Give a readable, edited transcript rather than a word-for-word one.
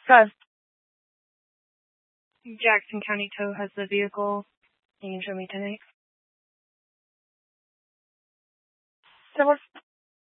Good. Jackson County Tow has the vehicle. You can show me tonight. That works.